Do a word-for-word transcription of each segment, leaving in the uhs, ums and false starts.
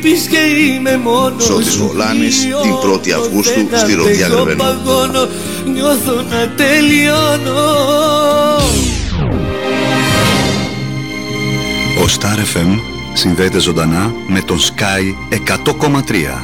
Σώτης Βολάνης, την πρώτη Αυγούστου στη Ροδιά Γρεβενού. Νιώθω να τελειώνω. Ο Star εφ εμ συνδέεται ζωντανά με τον Sky εκατό κόμμα τρία.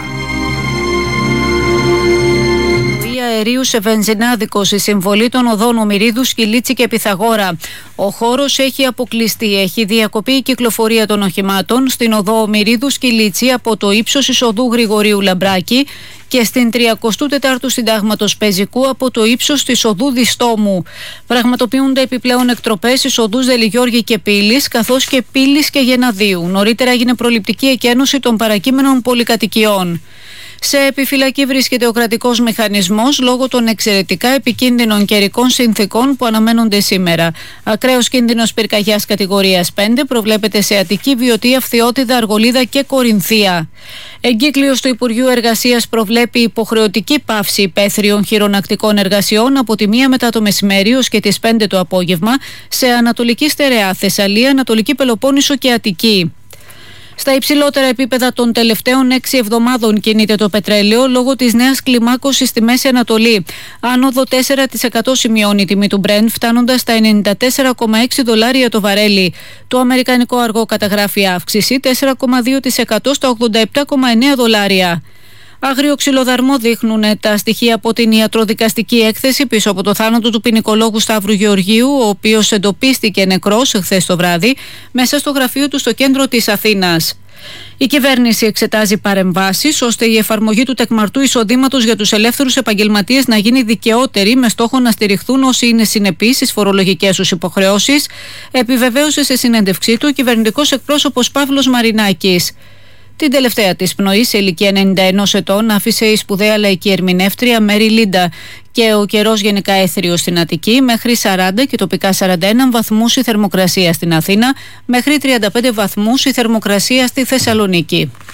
Αερίου σε βενζινάδικο στη συμβολή των οδών Ομηρίδου, Σκυλίτσι και Πυθαγόρα. Ο χώρος έχει αποκλειστεί. Έχει διακοπεί η κυκλοφορία των οχημάτων στην οδό Ομηρίδου Σκυλίτσι από το ύψος εισοδού Γρηγορίου Λαμπράκη και στην τριακοστή τέταρτη Συντάγματος Πεζικού από το ύψος της οδού Διστόμου. Πραγματοποιούνται επιπλέον εκτροπές στις οδούς Δελιγιώργη και Πύλης, καθώς και Πύλης και Γεναδίου. Νωρίτερα έγινε προληπτική εκένωση των παρακείμενων πολυκατοικιών. Σε επιφυλακή βρίσκεται ο κρατικός μηχανισμός λόγω των εξαιρετικά επικίνδυνων καιρικών συνθήκων που αναμένονται σήμερα. Ακραίος κίνδυνος πυρκαγιάς κατηγορίας πέντε προβλέπεται σε Αττική, Βιωτία, Φθιώτιδα, Αργολίδα και Κορινθία. Εγκύκλειος του Υπουργείου Εργασίας προβλέπει υποχρεωτική πάυση υπαίθριων χειρονακτικών εργασιών από τη μία μετά το μεσημέρι ως και τις πέντε το απόγευμα σε Ανατολική Στερεά, Θεσσαλία, Ανατολική Πελοπόννησο και Αττική. Στα υψηλότερα επίπεδα των τελευταίων έξι εβδομάδων κινείται το πετρέλαιο λόγω της νέας κλιμάκωσης στη Μέση Ανατολή. Άνοδο τέσσερα τοις εκατό σημειώνει η τιμή του Brent, φτάνοντας στα ενενήντα τέσσερα κόμμα έξι δολάρια το βαρέλι. Το αμερικανικό αργό καταγράφει αύξηση τέσσερα κόμμα δύο τοις εκατό στα ογδόντα επτά κόμμα εννέα δολάρια. Άγριο ξυλοδαρμό δείχνουν τα στοιχεία από την ιατροδικαστική έκθεση πίσω από το θάνατο του ποινικολόγου Σταύρου Γεωργίου, ο οποίος εντοπίστηκε νεκρός χθες το βράδυ μέσα στο γραφείο του στο κέντρο της Αθήνας. Η κυβέρνηση εξετάζει παρεμβάσεις ώστε η εφαρμογή του τεκμαρτού εισοδήματος για τους ελεύθερους επαγγελματίες να γίνει δικαιότερη, με στόχο να στηριχθούν όσοι είναι συνεπείς στις φορολογικές τους υποχρεώσεις, επιβεβαίωσε σε συνέντευξή του ο κυβερνητικός εκπρόσωπος Παύλος Μαρινάκης. Την τελευταία της πνοή, σε ηλικία ενενήντα ενός ετών, άφησε η σπουδαία λαϊκή ερμηνεύτρια Μέρι Λίντα και ο καιρός γενικά έθριος στην Αττική, μέχρι σαράντα και τοπικά σαράντα ένα βαθμούς η θερμοκρασία στην Αθήνα, μέχρι τριάντα πέντε βαθμούς η θερμοκρασία στη Θεσσαλονίκη.